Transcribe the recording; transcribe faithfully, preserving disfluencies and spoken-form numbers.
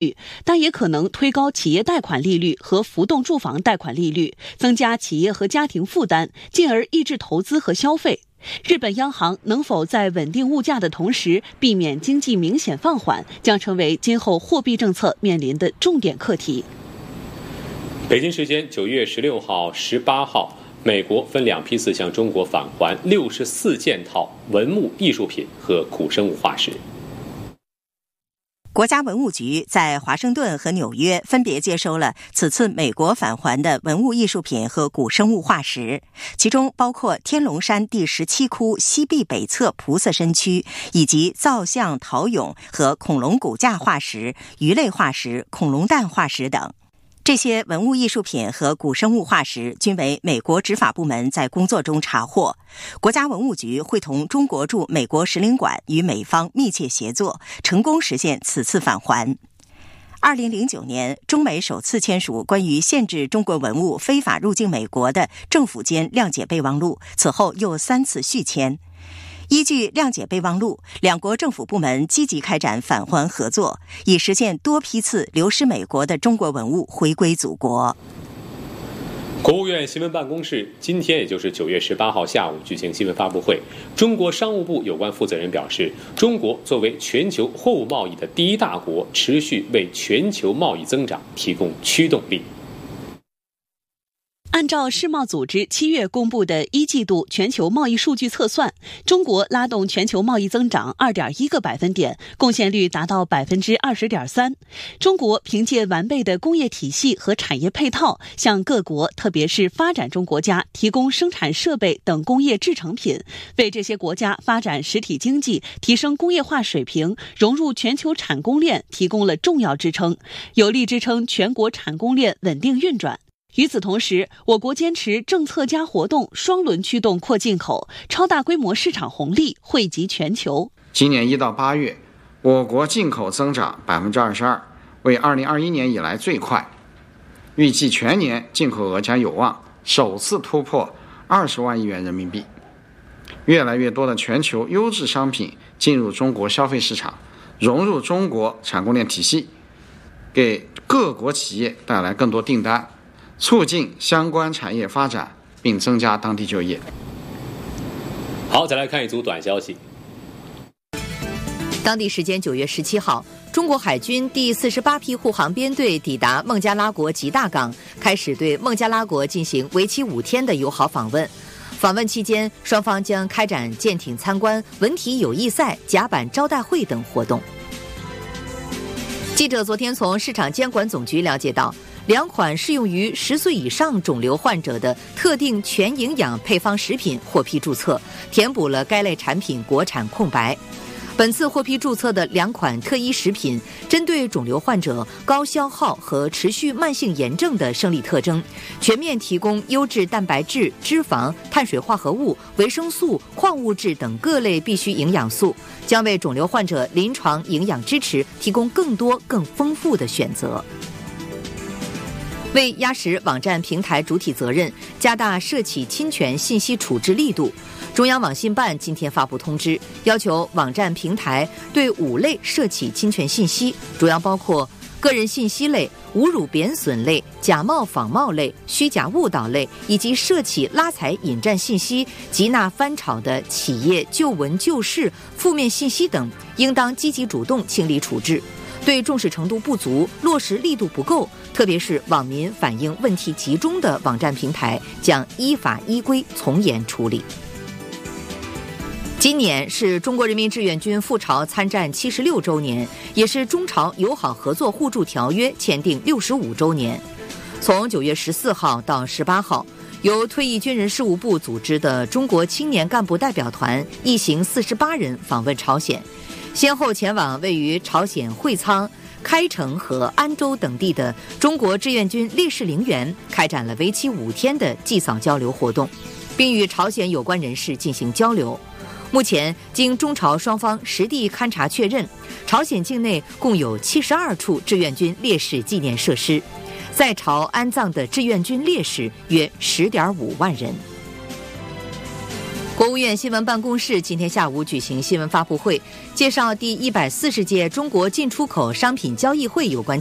但也可能推高企业贷款利率和浮动住房贷款利率，增加企业和家庭负担，进而抑制投资和消费。日本央行能否在稳定物价的同时避免经济明显放缓，将成为今后货币政策面临的重点课题。 北京时间九月十六号、十八号，美国分两批次向中国返还六十四件套文物艺术品和古生物化石。 国家文物局在华盛顿和纽约分别接收了此次美国返还的文物艺术品和古生物化石，其中包括天龙山第十七窟西壁北侧菩萨身躯，以及造像陶俑和恐龙骨架化石、鱼类化石、恐龙蛋化石等。这些文物艺术品和古生物化石均为美国执法部门在工作中查获，国家文物局会同中国驻美国使领馆与美方密切协作，成功实现此次返还。二零零九年，中美首次签署关于限制中国文物非法入境美国的政府间谅解备忘录，此后又三次续签。依据谅解备忘录，两国政府部门积极开展返还合作，以实现多批次流失美国的中国文物回归祖国。 国务院新闻办公室今天，也就是九月十八号下午举行新闻发布会。中国商务部有关负责人表示，中国作为全球货物贸易的第一大国，持续为全球贸易增长提供驱动力。 按照世贸组织七月公布的一季度全球贸易数据测算，中国拉动全球贸易增长 二点一 个百分点，贡献率达到 百分之二十点三。中国凭借完备的工业体系和产业配套，向各国特别是发展中国家提供生产设备等工业制成品，为这些国家发展实体经济、提升工业化水平、融入全球产供链提供了重要支撑，有力支撑全国产供链稳定运转。与此同时，我国坚持政策加活动双轮驱动扩进口，超大规模市场红利惠及全球。 今年一到八月，我国进口增长 百分之二十二， 为二零二一年以来最快。预计全年进口额将有望首次突破二十万亿元人民币。越来越多的全球优质商品进入中国消费市场，融入中国产供链体系，给各国企业带来更多订单，促进相关产业发展，并增加当地就业。 好，再来看一组短消息。 当地时间九月十七号，中国海军第四十八批护航编队抵达孟加拉国吉大港，开始对孟加拉国进行为期五天的友好访问。访问期间，双方将开展舰艇参观、文体友谊赛、甲板招待会等活动。记者昨天从市场监管总局了解到，两款适用于十岁以上肿瘤患者的特定全营养配方食品获批注册，填补了该类产品国产空白。本次获批注册的两款特医食品，针对肿瘤患者高消耗和持续慢性炎症的生理特征，全面提供优质蛋白质、脂肪、碳水化合物、维生素、矿物质等各类必需营养素，将为肿瘤患者临床营养支持提供更多更丰富的选择。为压实网站平台主体责任，加大涉企侵权信息处置力度，中央网信办今天发布通知，要求网站平台对五类涉企侵权信息，主要包括个人信息类、侮辱贬损类、假冒仿冒类、虚假误导类，以及涉企拉踩引战信息、极纳翻炒的企业旧闻旧事、负面信息等，应当积极主动清理处置。对重视程度不足、落实力度不够，特别是网民反映问题集中的网站平台，将依法依规从严处理。今年是中国人民志愿军赴朝参战七十六周年，也是中朝友好合作互助条约签订六十五周年。从九月十四号到十八号，由退役军人事务部组织的中国青年干部代表团一行四十八人访问朝鲜，先后前往位于朝鲜会仓、开城和安州等地的中国志愿军烈士陵园，开展了为期五天的祭扫交流活动，并与朝鲜有关人士进行交流。目前，经中朝双方实地勘察确认，朝鲜境内共有七十二处志愿军烈士纪念设施，在朝安葬的志愿军烈士约 十点五万人。 国务院新闻办公室今天下午举行新闻发布会，介绍第一百四十届中国进出口商品交易会有关